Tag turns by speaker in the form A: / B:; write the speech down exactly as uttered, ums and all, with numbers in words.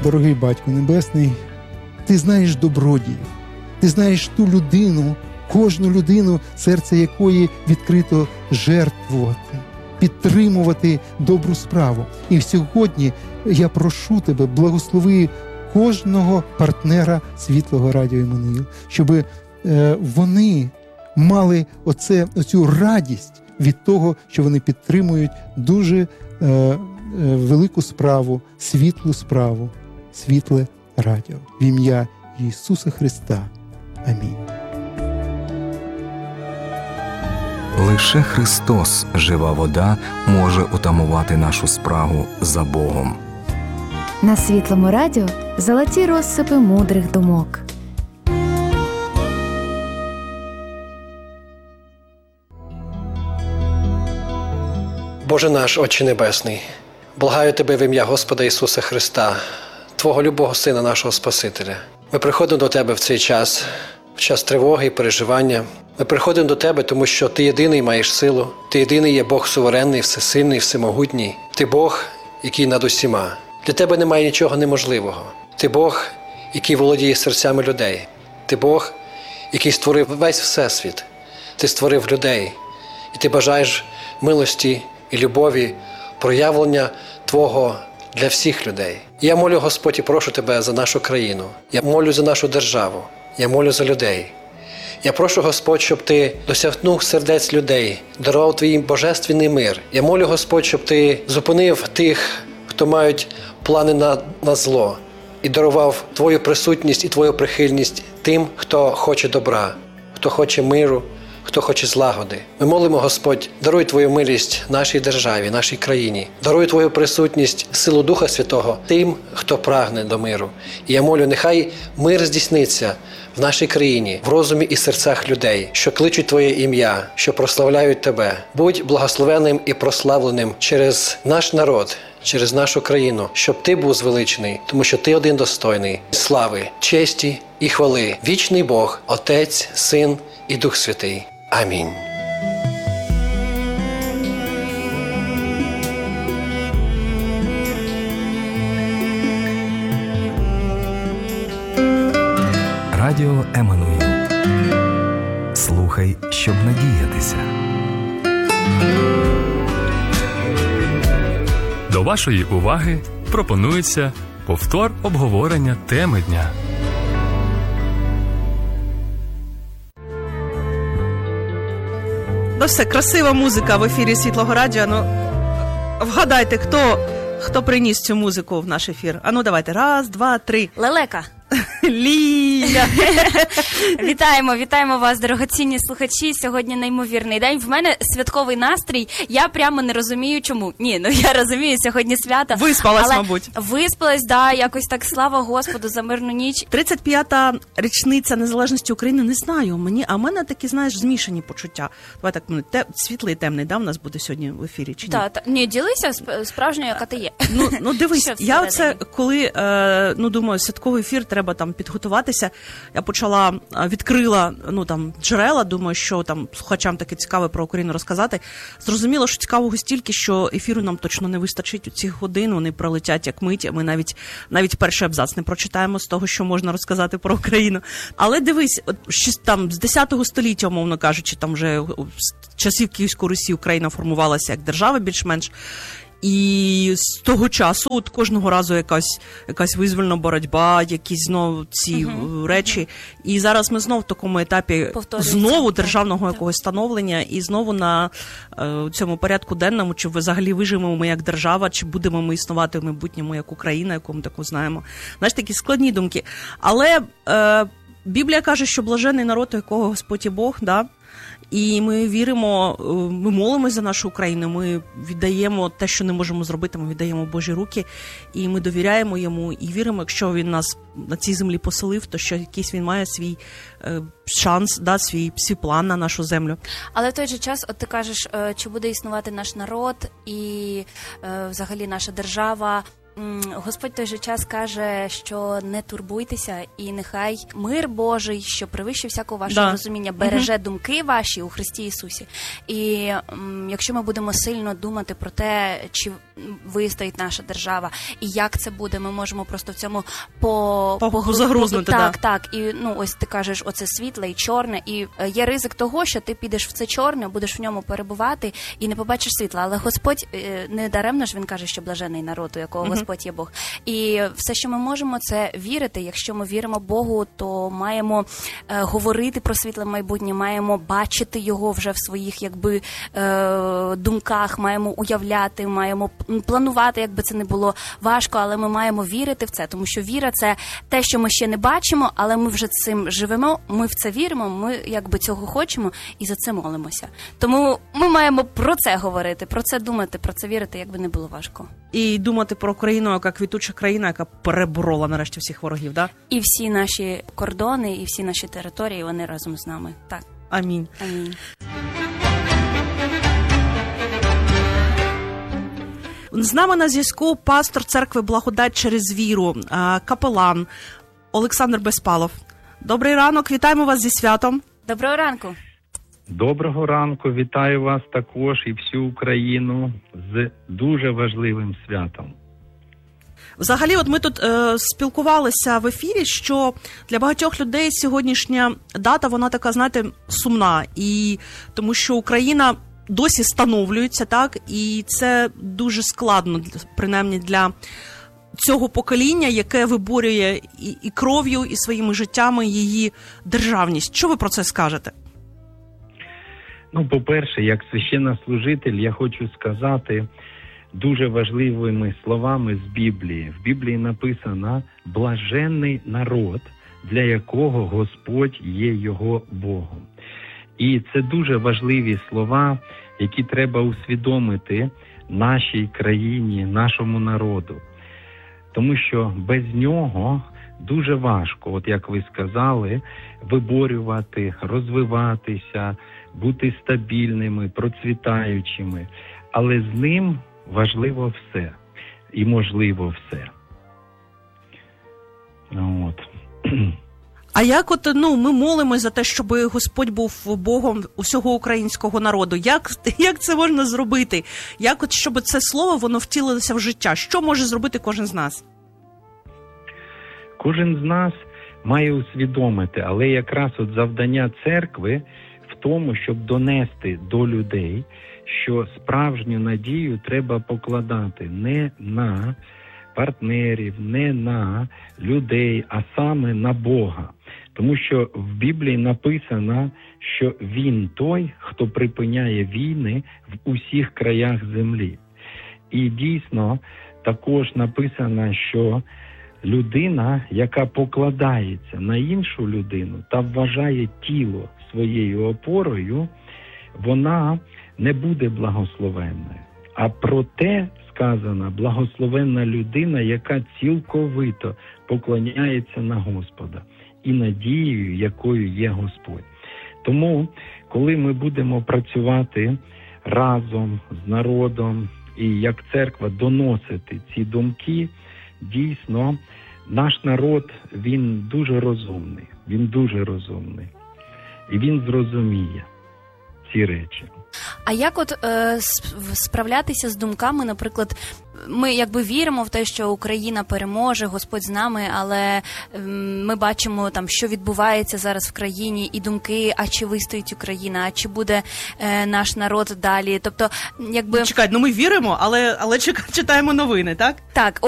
A: дорогий Батько Небесний, Ти знаєш добродіїв, Ти знаєш ту людину, кожну людину, серце якої відкрито жертвувати, підтримувати добру справу. І сьогодні я прошу Тебе, благослови кожного партнера Світлого Радіо Іммануїл, щоб е, вони мали оце, оцю радість від того, що вони підтримують дуже е, е, велику справу, світлу справу, світле радіо. В ім'я Ісуса Христа. Амінь.
B: Лише Христос, жива вода, може утамувати нашу спрагу за Богом.
C: На Світлому радіо золоті розсипи мудрих думок.
D: Боже наш, Отче Небесний, благаю Тебе в ім'я Господа Ісуса Христа, Твого любого Сина, нашого Спасителя. Ми приходимо до Тебе в цей час, в час тривоги і переживання. Ми приходимо до Тебе, тому що Ти єдиний маєш силу, Ти єдиний є Бог суверенний, всесильний, всемогутній. Ти Бог, який над усіма. Для Тебе немає нічого неможливого. Ти Бог, який володіє серцями людей. Ти Бог, який створив весь всесвіт. Ти створив людей. І Ти бажаєш милості і любові, проявлення Твого для всіх людей. Я молю, Господь, і прошу Тебе за нашу країну. Я молю за нашу державу. Я молю за людей. Я прошу, Господь, щоб Ти досягнув сердець людей, дарував Твій божественний мир. Я молю, Господь, щоб Ти зупинив тих, хто мають плани на, на зло, і дарував Твою присутність і Твою прихильність тим, хто хоче добра, хто хоче миру, хто хоче злагоди. Ми молимо, Господь, даруй Твою милість нашій державі, нашій країні. Даруй Твою присутність, силу Духа Святого тим, хто прагне до миру. І я молю, нехай мир здійсниться в нашій країні, в розумі і серцях людей, що кличуть Твоє ім'я, що прославляють Тебе. Будь благословенним і прославленим через наш народ, через нашу країну, щоб Ти був звеличений, тому що Ти один достойний слави, честі і хвали. Вічний Бог, Отець, Син і Дух Святий. Амінь.
B: Радіо Еммануїл. Слухай, щоб надіятися.
E: До вашої уваги пропонується повтор обговорення теми дня.
F: Ну все, красива музика в ефірі Світлого Радіо. Ну, вгадайте, хто, хто приніс цю музику в наш ефір. А ну давайте, раз, два, три.
G: Лелека.
F: Ліля!
G: Вітаємо, вітаємо вас, дорогоцінні слухачі. Сьогодні неймовірний день. В мене святковий настрій. Я прямо не розумію, чому. Ні, ну я розумію, сьогодні свято.
F: Виспалась,
G: але
F: мабуть.
G: Виспалась, да, якось так, слава Господу за мирну ніч.
F: тридцять п'ята річниця незалежності України, не знаю, мені, а в мене такі, знаєш, змішані почуття. Давай так, те, світлий і темний, да, у нас буде сьогодні в ефірі, чи ні?
G: Так, та, ні, ділися сп- справжньою, яка ти є.
F: Ну, ну дивись, я оце, коли, е, ну, думаю, святковий ефір, треба там підготуватися, я почала, відкрила, ну, там, джерела, думаю, що там слухачам таке цікаве про Україну розказати. Зрозуміло, що цікавого стільки, що ефіру нам точно не вистачить у ці години, вони пролетять як мить, ми навіть, навіть перший абзац не прочитаємо з того, що можна розказати про Україну. Але дивись, от, там, з десятого століття, умовно кажучи, там вже з часів Київської Русі Україна формувалася як держава більш-менш. І з того часу от кожного разу якась, якась визвольна боротьба, якісь знову ці uh-huh. речі. І зараз ми знову в такому етапі знову державного якогось становлення і знову на е, цьому порядку денному, чи взагалі виживемо ми як держава, чи будемо ми існувати в майбутньому як Україна, яку ми таку знаємо. Знаєш, такі складні думки. Але е, Біблія каже, що блажений народ, у якого Господь і Бог, да? І ми віримо, ми молимося за нашу Україну, ми віддаємо те, що не можемо зробити, ми віддаємо в Божі руки, і ми довіряємо йому, і віримо, якщо він нас на цій землі поселив, то що якийсь він має свій е, шанс, да, свій, свій план на нашу землю.
G: Але в той же час, от ти кажеш, чи буде існувати наш народ і е, взагалі наша держава. м, Господь в той же час каже, що не турбуйтеся, і нехай мир Божий, що превище всякого вашого
F: Да.
G: розуміння, береже думки ваші у Христі Ісусі. І м, якщо ми будемо сильно думати про те, чи вистоїть наша держава, і як це буде, ми можемо просто в цьому по,
F: По-
G: погру-
F: загрузнути,
G: Так,
F: да.
G: так. І ну ось ти кажеш, оце світле і чорне, і е, є ризик того, що ти підеш в це чорне, будеш в ньому перебувати і не побачиш світла. Але Господь е, не даремно ж він каже, що блажений народ, у якого Господь є Бог. І все, що ми можемо, це вірити. Якщо ми віримо Богу, то маємо е, говорити про світле майбутнє, маємо бачити його вже в своїх якби е, думках, маємо уявляти, маємо м, планувати, якби це не було важко, але ми маємо вірити в це, тому що віра це те, що ми ще не бачимо, але ми вже цим живемо, ми в це віримо, ми якби цього хочемо і за це молимося. Тому ми маємо про це говорити, про це думати, про це вірити, якби не було важко.
F: І думати про Україну, яка квітуча країна, яка переборола нарешті всіх ворогів, да?
G: І всі наші кордони, і всі наші території, вони разом з нами. Так,
F: Амінь.
G: амінь.
F: З нами на зв'язку пастор церкви Благодать через віру, а, капелан Олександр Безпалов. Добрий ранок, вітаємо вас зі святом.
G: Доброго ранку.
H: Доброго ранку, вітаю вас також і всю Україну з дуже важливим святом.
F: Взагалі, от ми тут е, спілкувалися в ефірі, що для багатьох людей сьогоднішня дата, вона така, знаєте, сумна. І тому що Україна досі становлюється, так, і це дуже складно, принаймні для цього покоління, яке виборює і, і кров'ю, і своїми життями її державність. Що ви про це скажете?
H: Ну, по-перше, як священнослужитель, я хочу сказати дуже важливими словами з Біблії. В Біблії написано «блаженний народ, для якого Господь є його Богом». І це дуже важливі слова, які треба усвідомити нашій країні, нашому народу. Тому що без нього дуже важко, от як ви сказали, виборювати, розвиватися, бути стабільними, процвітаючими. Але з ним важливо все і можливо все. От.
F: А як от, ну, ми молимось за те, щоб Господь був Богом усього українського народу? Як, як це можна зробити? Як от, щоб це слово, воно втілилося в життя? Що може зробити кожен з нас?
H: Кожен з нас має усвідомити, але якраз от завдання церкви в тому, щоб донести до людей, що справжню надію треба покладати не на партнерів, не на людей, а саме на Бога. Тому що в Біблії написано, що Він той, хто припиняє війни в усіх краях землі. І дійсно також написано, що людина, яка покладається на іншу людину та вважає тіло своєю опорою, вона не буде благословенною. А проте сказано, благословенна людина, яка цілковито поклоняється на Господа і надією, якою є Господь. Тому, коли ми будемо працювати разом з народом і як церква доносити ці думки, дійсно, наш народ, він дуже розумний, він дуже розумний. І він зрозуміє ці речі.
G: А як от е, справлятися з думками, наприклад, ми якби віримо в те, що Україна переможе, Господь з нами, але е, ми бачимо там, що відбувається зараз в країні, і думки, а чи вистоїть Україна, а чи буде е, наш народ далі. Тобто, якби
F: Чекайте, ну ми віримо, але, але чекаємо новини, так?
G: так.